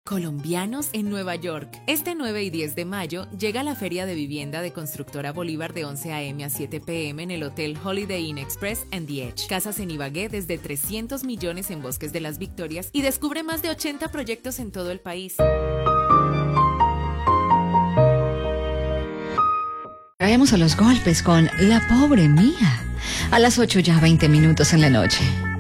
Colombianos en Nueva York. Este 9 y 10 de mayo llega la Feria de Vivienda de Constructora Bolívar de 11 a.m. a 7 p.m. en el Hotel Holiday Inn Express and The Edge. Casas en Ibagué desde 300 millones en Bosques de las Victorias y descubre más de 80 proyectos en todo el país. Traemos a los golpes con La Pobre Mía. A las 8 ya 20 minutos en la noche.